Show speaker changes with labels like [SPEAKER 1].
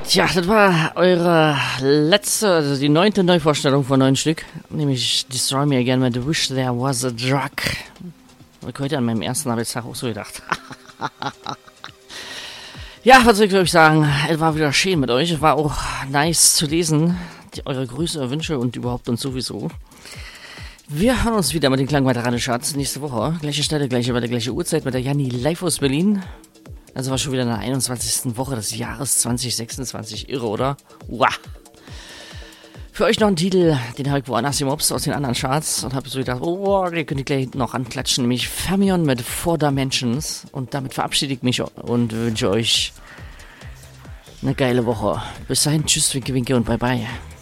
[SPEAKER 1] Tja, das war eure letzte, also die 9. Neuvorstellung von 9 Stück, nämlich Destroy Me Again mit Wish There Was a Drug. Ich heute an meinem ersten Arbeitstag auch so gedacht. Ja, was soll ich euch sagen? Es war wieder schön mit euch. Es war auch nice zu lesen. Eure Grüße, Wünsche und überhaupt und sowieso. Wir hören uns wieder mit den Klangweiterradio-Charts nächste Woche. Gleiche Stelle, gleiche Welle, gleiche Uhrzeit mit der Janni live aus Berlin. Also war schon wieder in der 21. Woche des Jahres 2026. Irre, oder? Wow. Für euch noch ein Titel, den habe ich woanders gemobst aus den anderen Charts und habe so gedacht, oh, den könnt ihr gleich noch anklatschen, nämlich Fermion mit 4 Dimensions. Und damit verabschiede ich mich und wünsche euch eine geile Woche. Bis dahin, tschüss, winke, winke und bye bye.